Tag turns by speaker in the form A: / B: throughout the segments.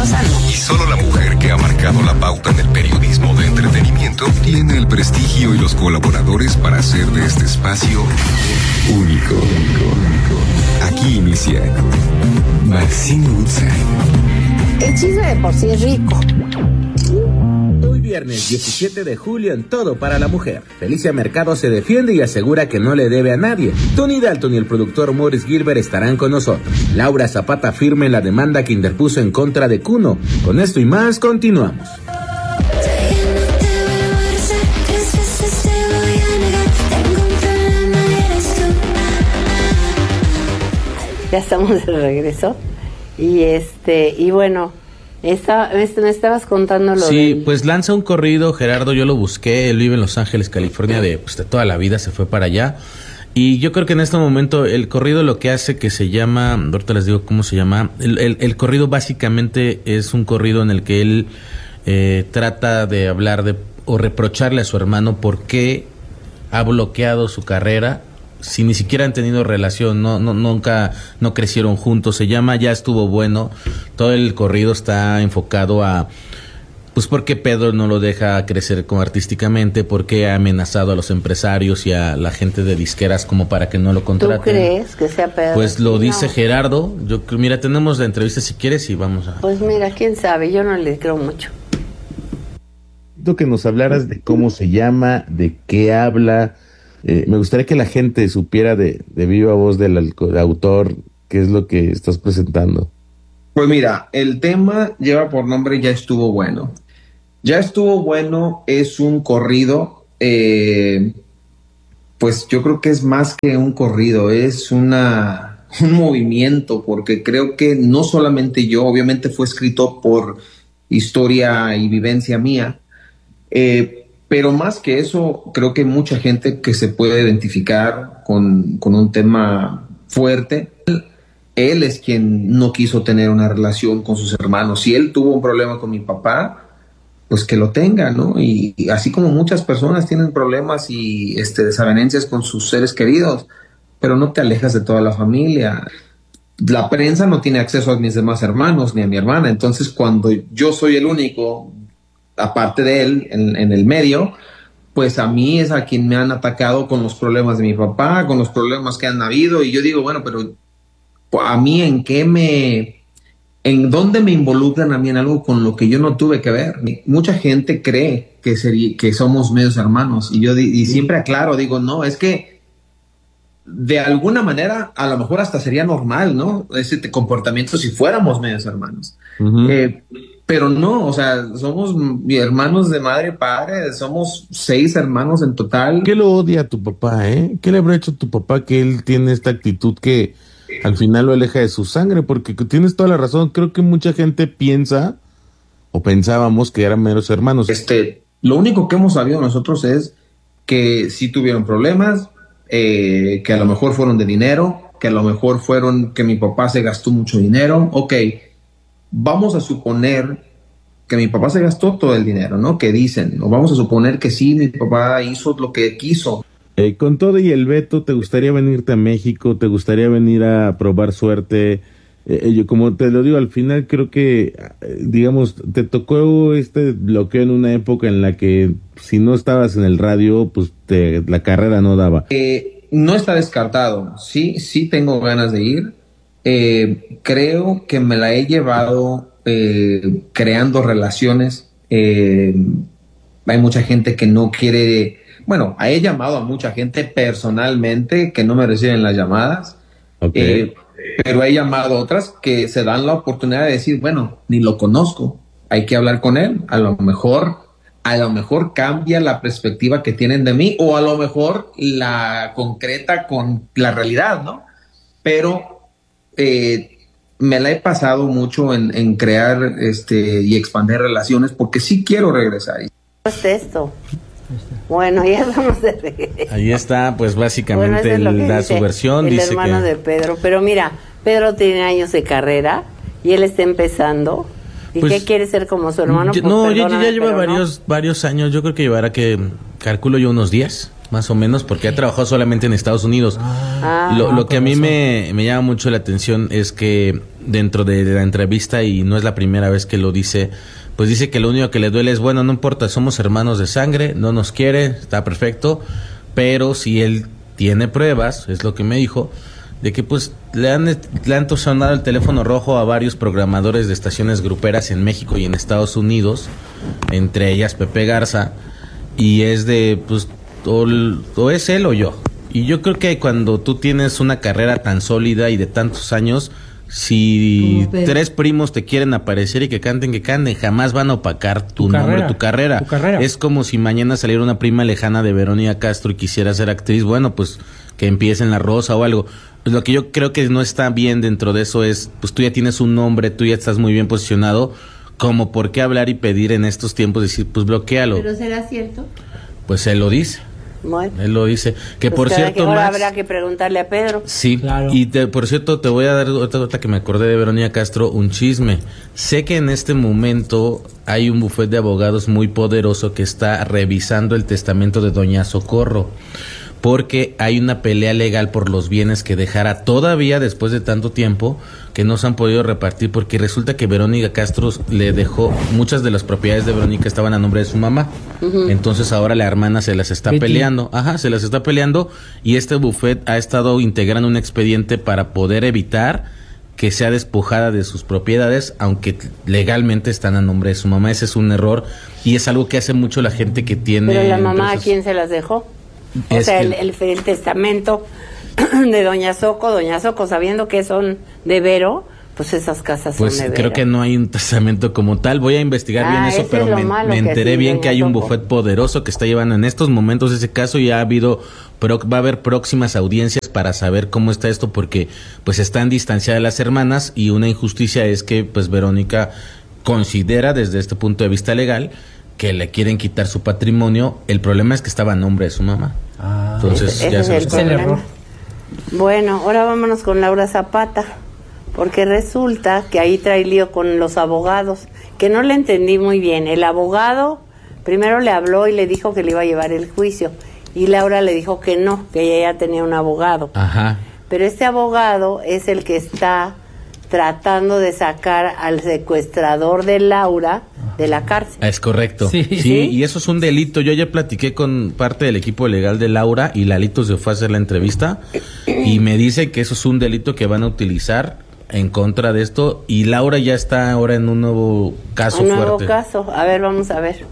A: Lozano.
B: Y solo la mujer que ha marcado la pauta en el periodismo de entretenimiento tiene el prestigio y los colaboradores para hacer de este espacio único. Aquí inicia Maxine Woodside.
A: El chisme de por sí es rico.
C: Hoy viernes 17 de julio en Todo para la Mujer. Felicia Mercado se defiende y asegura que no le debe a nadie. Tony Dalton y el productor Maurice Gilbert estarán con nosotros. Laura Zapata firme en la demanda que interpuso en contra de Kuno. Con esto y más, continuamos.
A: Ya estamos de regreso. Y bueno, me estabas contando lo
D: Sí, pues lanza un corrido, Gerardo, yo lo busqué, él vive en Los Ángeles, California, de toda la vida, se fue para allá. Y yo creo que en este momento el corrido lo que hace que se llama, ahorita les digo cómo se llama, el corrido básicamente es un corrido en el que él trata de hablar o reprocharle a su hermano por qué ha bloqueado su carrera, si ni siquiera han tenido relación, nunca crecieron juntos. Se llama Ya estuvo bueno. Todo el corrido está enfocado a, pues, por qué Pedro no lo deja crecer como artísticamente, por qué ha amenazado a los empresarios y a la gente de disqueras como para que no lo contraten.
A: ¿Tú crees que sea Pedro?
D: Pues lo dice
A: No.
D: Gerardo. Mira, tenemos la entrevista si quieres y vamos a...
A: Pues mira, quién sabe, yo no le creo mucho.
E: Que nos hablaras de cómo se llama, de qué habla. Me gustaría que la gente supiera de viva voz del autor qué es lo que estás presentando.
F: Pues mira, el tema lleva por nombre Ya estuvo bueno. Ya estuvo bueno es un corrido, pues yo creo que es más que un corrido, es un movimiento, porque creo que no solamente yo, obviamente fue escrito por historia y vivencia mía, pero más que eso, creo que hay mucha gente que se puede identificar con un tema fuerte. Él es quien no quiso tener una relación con sus hermanos. Si él tuvo un problema con mi papá, pues que lo tenga, ¿no? Y así como muchas personas tienen problemas y desavenencias con sus seres queridos, pero no te alejas de toda la familia. La prensa no tiene acceso a mis demás hermanos ni a mi hermana. Entonces, cuando yo soy el único, aparte de él, en el medio, pues a mí es a quien me han atacado con los problemas de mi papá, con los problemas que han habido, y yo digo, bueno, pero a mí en dónde me involucran a mí en algo con lo que yo no tuve que ver. Mucha gente cree que somos medios hermanos, y yo siempre aclaro, digo, no, es que de alguna manera a lo mejor hasta sería normal, ¿no? Ese comportamiento si fuéramos medios hermanos.
E: Uh-huh.
F: Pero no, o sea, somos hermanos de madre y padre, somos 6 hermanos en total.
E: ¿Qué lo odia a tu papá, ¿Qué le habrá hecho a tu papá que él tiene esta actitud que al final lo aleja de su sangre? Porque tienes toda la razón, creo que mucha gente piensa, o pensábamos que eran meros hermanos.
F: Lo único que hemos sabido nosotros es que sí tuvieron problemas, que a lo mejor fueron de dinero, que a lo mejor fueron que mi papá se gastó mucho dinero. Ok, vamos a suponer que mi papá se gastó todo el dinero, ¿no? Que dicen, o vamos a suponer que sí, mi papá hizo lo que quiso.
E: Con todo y el veto, ¿te gustaría venirte a México? ¿Te gustaría venir a probar suerte? Yo, como te lo digo, al final creo que, digamos, te tocó este bloqueo en una época en la que si no estabas en el radio, pues la carrera no daba.
F: No está descartado, sí tengo ganas de ir. Creo que me la he llevado creando relaciones. Hay mucha gente que no quiere... Bueno, he llamado a mucha gente personalmente que no me reciben las llamadas.
E: Okay.
F: Pero he llamado a otras que se dan la oportunidad de decir, bueno, ni lo conozco, hay que hablar con él. A lo mejor cambia la perspectiva que tienen de mí, o a lo mejor la concreta con la realidad, ¿no? Pero me la he pasado mucho en crear y expandir relaciones, porque sí quiero regresar.
A: Esto. Bueno, ya estamos de regreso.
D: Ahí está, pues básicamente
A: Bueno,
D: él da su versión.
A: El
D: dice
A: hermano
D: que...
A: de Pedro. Pero mira, Pedro tiene años de carrera y él está empezando. ¿Y
D: pues,
A: qué quiere ser como su hermano? Pues,
D: no, ya lleva
A: pero
D: varios años. Yo creo que llevará calculo yo unos 10, más o menos, porque ha trabajado solamente en Estados Unidos. Lo que a mí me llama mucho la atención es que dentro de la entrevista, y no es la primera vez que lo dice, pues dice que lo único que le duele es, bueno, no importa, somos hermanos de sangre, no nos quiere, está perfecto, pero si él tiene pruebas, es lo que me dijo, de que pues le han sonado el teléfono rojo a varios programadores de estaciones gruperas en México y en Estados Unidos, entre ellas Pepe Garza, y es de, pues, o es él o yo. Y yo creo que cuando tú tienes una carrera tan sólida y de tantos años, si 3 primos te quieren aparecer y que canten, jamás van a opacar tu nombre, tu carrera. Es como si mañana saliera una prima lejana de Verónica Castro y quisiera ser actriz, bueno, pues que empiece en La Rosa o algo. Pues lo que yo creo que no está bien dentro de eso es, pues tú ya tienes un nombre, tú ya estás muy bien posicionado, como por qué hablar y pedir en estos tiempos, decir, pues bloquéalo.
A: ¿Pero será cierto?
D: Pues él lo dice.
A: Bueno,
D: él lo dice. Que
A: pues
D: por cierto,
A: ahora
D: Max,
A: habrá que preguntarle a Pedro.
D: Sí,
G: claro.
D: Y por cierto, te voy a dar otra que me acordé de Verónica Castro, un chisme. Sé que en este momento hay un bufete de abogados muy poderoso que está revisando el testamento de Doña Socorro, porque hay una pelea legal por los bienes que dejara todavía después de tanto tiempo que no se han podido repartir, porque resulta que Verónica Castro le dejó, muchas de las propiedades de Verónica estaban a nombre de su mamá. Entonces ahora la hermana se las está peleando, se las está peleando, y este bufete ha estado integrando un expediente para poder evitar que sea despojada de sus propiedades, aunque legalmente están a nombre de su mamá. Ese es un error y es algo que hace mucho la gente que tiene.
A: Pero la mamá,
D: empresas.
A: ¿a quién se las dejó? O
D: Es
A: sea,
D: que-
A: el testamento de Doña Soco, sabiendo que son de Vero, pues esas casas
D: Pues
A: son de Vero.
D: creo que no hay un testamento como tal. Voy a investigar bien
A: ese
D: eso, pero
A: es lo malo,
D: me
A: que
D: enteré
A: sí,
D: bien
A: Doña
D: que hay un
A: Soco.
D: bufete poderoso que está llevando en estos momentos ese caso, y ha habido, pero va a haber próximas audiencias para saber cómo está esto, porque pues están distanciadas las hermanas, y una injusticia es que pues Verónica considera desde este punto de vista legal que le quieren quitar su patrimonio. El problema es que estaba a nombre de su mamá. Entonces
A: Ese
D: ya
A: es
D: se
A: el
D: los-
G: el
A: problema.
G: error.
A: Bueno, ahora vámonos con Laura Zapata, porque resulta que ahí trae lío con los abogados, que no le entendí muy bien. El abogado primero le habló y le dijo que le iba a llevar el juicio, y Laura le dijo que no, que ella ya tenía un abogado.
D: Ajá.
A: Pero este abogado es el que está tratando de sacar al secuestrador de Laura de la cárcel.
D: Es correcto.
G: Sí.
A: ¿Sí?
D: Y eso es un delito. Yo ya platiqué con parte del equipo legal de Laura, y Lalito se fue a hacer la entrevista y me dice que eso es un delito que van a utilizar en contra de esto, y Laura ya está ahora en un nuevo caso
A: Un nuevo
D: fuerte.
A: caso. A ver, vamos a ver.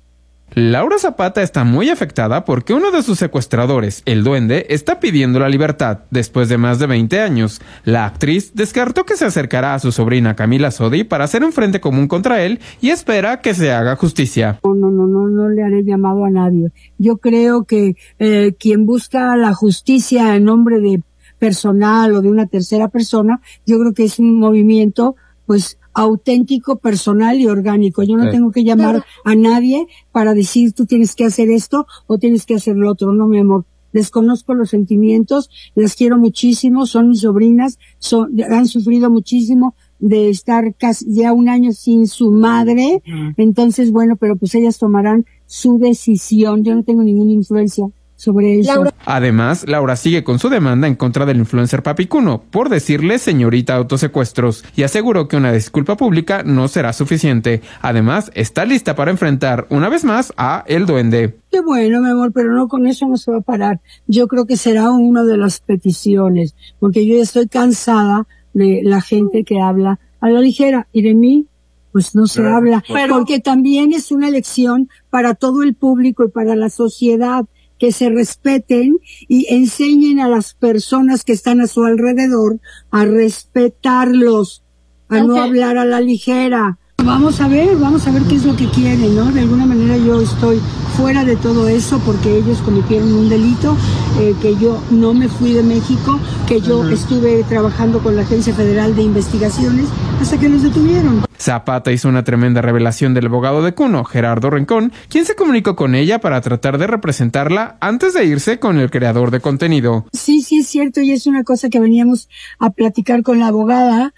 H: Laura Zapata está muy afectada porque uno de sus secuestradores, el Duende, está pidiendo la libertad después de más de 20 años. La actriz descartó que se acercará a su sobrina Camila Sodi para hacer un frente común contra él y espera que se haga justicia.
I: No le haré llamado a nadie. Yo creo que quien busca la justicia en nombre de personal o de una tercera persona, yo creo que es un movimiento, pues, auténtico, personal y orgánico. Yo no tengo que llamar a nadie para decir tú tienes que hacer esto o tienes que hacer lo otro. No, mi amor. Desconozco los sentimientos, las quiero muchísimo, son mis sobrinas, han sufrido muchísimo de estar casi ya un año sin su madre. Entonces, bueno, pero pues ellas tomarán su decisión. Yo no tengo ninguna influencia sobre eso.
H: Además, Laura sigue con su demanda en contra del influencer Papicuno por decirle señorita autosecuestros y aseguró que una disculpa pública no será suficiente. Además, está lista para enfrentar una vez más a El Duende.
I: Qué bueno, mi amor, pero no, con eso no se va a parar. Yo creo que será una de las peticiones, porque yo ya estoy cansada de la gente que habla a la ligera, y de mí pues no se habla, porque también es una lección para todo el público y para la sociedad, que se respeten y enseñen a las personas que están a su alrededor a respetarlos, a no hablar a la ligera. Vamos a ver qué es lo que quieren, ¿no? De alguna manera yo estoy fuera de todo eso porque ellos cometieron un delito, que yo no me fui de México, que yo estuve trabajando con la Agencia Federal de Investigaciones hasta que los detuvieron.
H: Zapata hizo una tremenda revelación del abogado de Cuno, Gerardo Rincón, quien se comunicó con ella para tratar de representarla antes de irse con el creador de contenido.
I: Sí, es cierto, y es una cosa que veníamos a platicar con la abogada,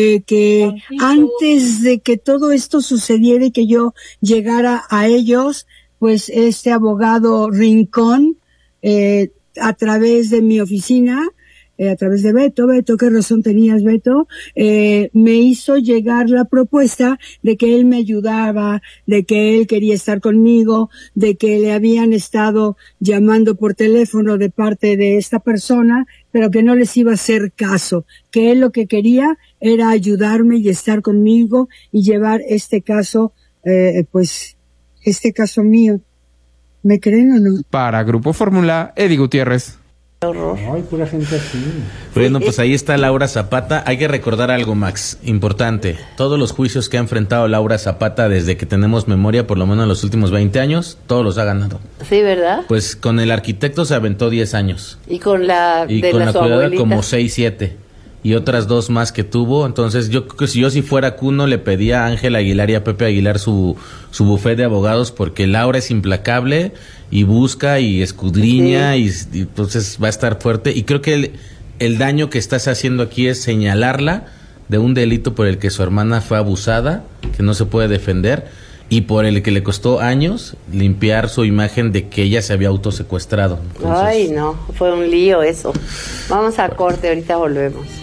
I: que antes de que todo esto sucediera y que yo llegara a ellos, pues este abogado Rincón, a través de mi oficina, a través de Beto, ¿qué razón tenías, Beto? Me hizo llegar la propuesta de que él me ayudaba, de que él quería estar conmigo, de que le habían estado llamando por teléfono de parte de esta persona, pero que no les iba a hacer caso, que él lo que quería era ayudarme y estar conmigo y llevar este caso, este caso mío. ¿Me creen o no?
H: Para Grupo Fórmula, Eddie Gutiérrez.
G: Ay, pura gente así.
D: Bueno, pues ahí está Laura Zapata. Hay que recordar algo, Max, importante. Todos los juicios que ha enfrentado Laura Zapata desde que tenemos memoria, por lo menos en los últimos 20 años, todos los ha ganado.
A: Sí, ¿verdad?
D: Pues con el arquitecto se aventó 10 años.
A: Y con la
D: Y
A: de
D: con la
A: su
D: cuidadora
A: abuelita.
D: como 6, 7. Y otras 2 más que tuvo. Entonces yo creo que si yo fuera Cuno le pedía a Ángel Aguilar y a Pepe Aguilar su bufete de abogados, porque Laura es implacable y busca y escudriña, y entonces va a estar fuerte. Y creo que el daño que estás haciendo aquí es señalarla de un delito por el que su hermana fue abusada, que no se puede defender, y por el que le costó años limpiar su imagen de que ella se había autosecuestrado. Entonces,
A: Ay, no, fue un lío eso. Vamos a corte, ahorita volvemos.